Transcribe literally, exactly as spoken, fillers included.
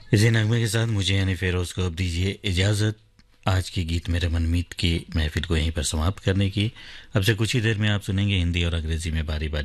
इसी नगमे के साथ मुझे यानी फेरोज को अब दीजिए इजाज़त आज की गीत मेरे मनमीत की महफिल को यहीं पर समाप्त करने की। अब से कुछ ही देर में आप सुनेंगे हिंदी और अंग्रेजी में बारी बारी